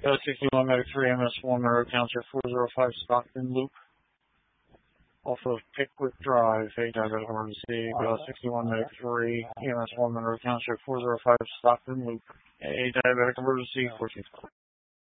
61 Medic 3 MS1 Monroe Township 405 Stockton Loop off of Pickwick Drive, a diabetic emergency. 61 Medic 3 MS1 Monroe Township 405 Stockton Loop, a diabetic emergency. 14.